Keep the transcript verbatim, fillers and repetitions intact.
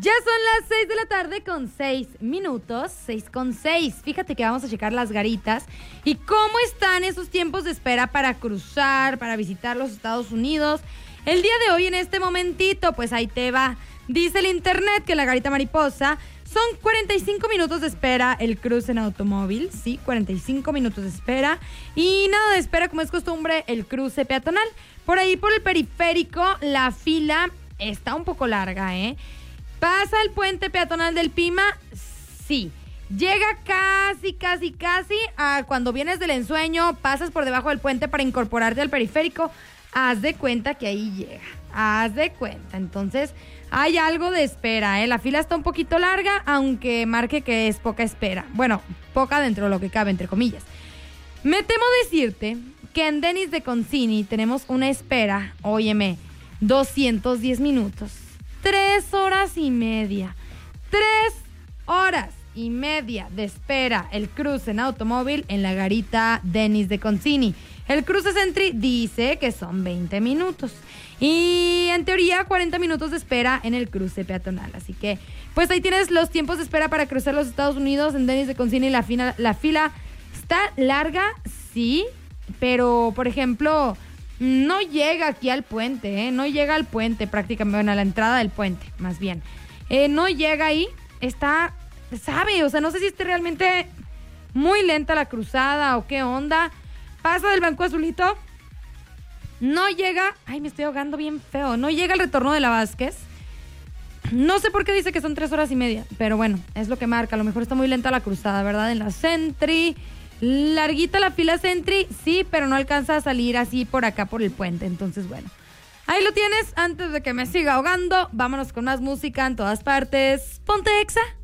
Ya son las seis de la tarde con seis minutos, seis con seis. Fíjate que vamos a checar las garitas y cómo están esos tiempos de espera para cruzar, para visitar los Estados Unidos. El día de hoy, en este momentito, pues ahí te va. Dice el internet que la garita mariposa son cuarenta y cinco minutos de espera el cruce en automóvil, sí, cuarenta y cinco minutos de espera. Y nada de espera, como es costumbre, el cruce peatonal. Por ahí, por el periférico, la fila está un poco larga, ¿eh? ¿Pasa el puente peatonal del Pima? Sí. Llega casi, casi, casi a cuando vienes del ensueño, pasas por debajo del puente para incorporarte al periférico. Haz de cuenta que ahí llega. Haz de cuenta. Entonces, hay algo de espera, ¿eh? La fila está un poquito larga, aunque marque que es poca espera. Bueno, poca dentro de lo que cabe, entre comillas. Me temo decirte que en Denny's de Concini tenemos una espera, óyeme, doscientos diez minutos. Tres horas y media. Tres horas y media de espera el cruce en automóvil en la garita Denny's de Concini. El cruce Sentry dice que son veinte minutos. Y en teoría cuarenta minutos de espera en el cruce peatonal. Así que, pues ahí tienes los tiempos de espera para cruzar los Estados Unidos en Denny's de Concini. La, fina, la fila está larga, sí, pero, por ejemplo, no llega aquí al puente, ¿eh? No llega al puente prácticamente, bueno, a la entrada del puente, más bien. Eh, no llega ahí, está, sabe, o sea, no sé si esté realmente muy lenta la cruzada o qué onda. Pasa del banco azulito, no llega, ay, me estoy ahogando bien feo, no llega el retorno de la Vázquez. No sé por qué dice que son tres horas y media, pero bueno, es lo que marca, a lo mejor está muy lenta la cruzada, ¿verdad? En la Sentry, larguita la fila Sentry, sí, pero no alcanza a salir así por acá por el puente, entonces bueno. Ahí lo tienes, antes de que me siga ahogando, vámonos con más música en todas partes. Ponte Exa.